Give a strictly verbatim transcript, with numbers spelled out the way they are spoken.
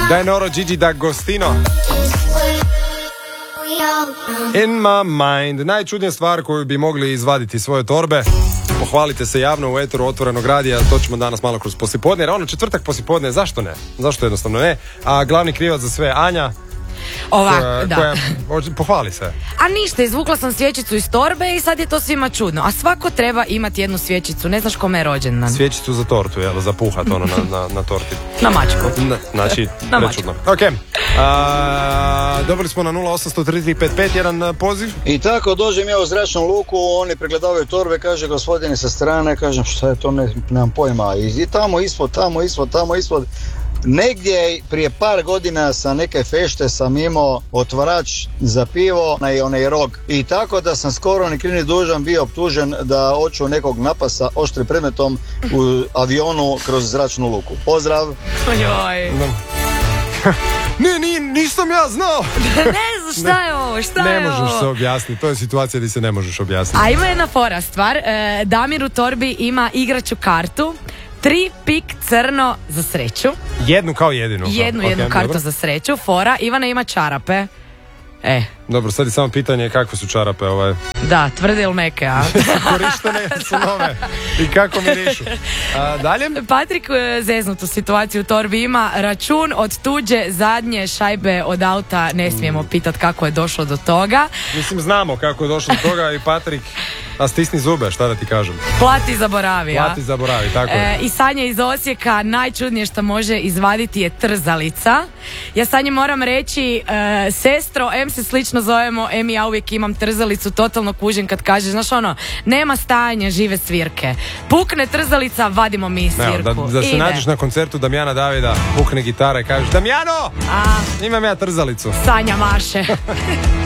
Dainoro Gigi D'Agostino. In my mind. Najčudnija stvar koju bi mogli izvaditi iz svoje torbe. Pohvalite se javno u eteru Otvorenog radija. To ćemo danas malo kroz poslijepodne. Jer ono četvrtak poslijepodne, zašto ne? Zašto jednostavno ne? A glavni krivac za sve Anja. Ovak, koja, da. koja, pohvali se. A ništa, izvukla sam svječicu iz torbe i sad je to svima čudno. A svako treba imati jednu svječicu. Ne znaš kome je rođendan. Svječicu za tortu, jel? Za puhat ono na, na, na torti. Na mačku. Na, znači, na prečudno. Ok. A, dobili smo na nula osam tri tri pet pet jedan poziv. I tako dođem ja u zračnu luku, oni pregledavaju torbe, kaže gospodine sa strane, kažem šta je to, ne, nemam pojma. I, i tamo ispod, tamo ispod, tamo ispod. Negdje prije par godina sa neke fešte sam imao otvarač za pivo i onaj rog. I tako da sam skoro ni kriv ni dužan bio optužen da hoću nekog napasa oštrim predmetom u avionu kroz zračnu luku. Pozdrav! Ojoj. Ne, ni, nisam ja znao. Ne znam šta je ovo, šta ne je ovo. Ne možeš se objasniti, to je situacija gdje se ne možeš objasniti. A ima jedna fora stvar, e, Damir u torbi ima igraću kartu. Tri pik crno za sreću. Jednu kao jedinu. Jednu, okay, jednu kartu dobro. za sreću. Fora, Ivana ima čarape. E. Dobro, sad je samo pitanje kakve su čarape ovaj. Da, tvrde ili meke, a? Korištene su nove. I kako mirišu. A, dalje? Patrik zeznutu situaciju u torbi ima račun od tuđe zadnje šajbe od auta. Ne smijemo pitat kako je došlo do toga. Mislim, znamo kako je došlo do toga i Patrik, a stisni zube, šta da ti kažem. Plati zaboravi, a? Plati zaboravi, tako je. E, I Sanja iz Osijeka, najčudnije što može izvaditi je trzalica. Ja Sanje moram reći, e, sestro, em se slično zovemo, em ja uvijek imam trzalicu, totalno kužim kad kaže, znaš ono, nema stajanja, žive svirke. Pukne trzalica, vadimo mi svirku. Evo, da, da se Ide. nađeš na koncertu Damjana Davida, pukne gitara i kažeš, Damjano, A, imam ja trzalicu. Sanja maše.